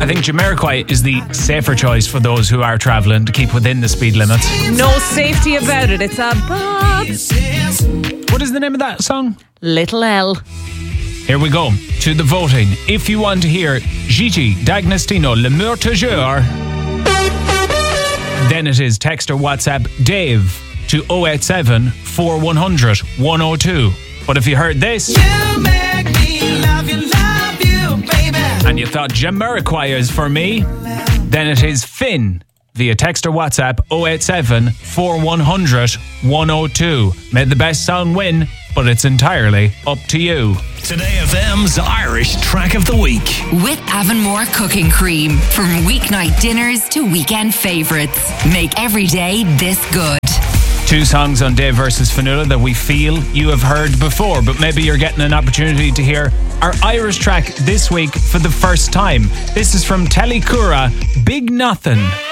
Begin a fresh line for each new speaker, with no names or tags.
think Jamiroquai is the safer choice for those who are travelling to keep within the speed limit.
No safety about it. It's a bop.
What is the name of that song?
Little L.
Here we go to the voting. If you want to hear Gigi D'Agostino, Le Meurtre, then it is text or WhatsApp Dave to 087 4100 102. But if you heard this,
You make me love you, baby.
and you thought Jamiroquai is for me, then it is Finn via text or WhatsApp 087 4100 102. May the best song win, but it's entirely up to you.
Today FM's Irish Track of the Week.
With Avonmore Cooking Cream. From weeknight dinners to weekend favourites. Make every day this good.
2 songs on Dave versus Fionnuala that we feel you have heard before, but maybe you're getting an opportunity to hear our Irish track this week for the first time. This is from Telly Cura, Big Nothing.